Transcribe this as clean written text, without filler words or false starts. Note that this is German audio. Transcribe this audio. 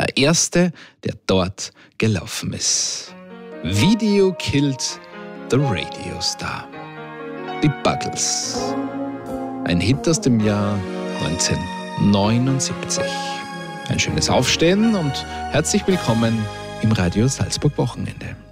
der erste, der dort gelaufen ist. Video killed the Radio Star. Die Buggles. Ein Hit aus dem Jahr 1979. Ein schönes Aufstehen und herzlich willkommen im Radio Salzburg Wochenende.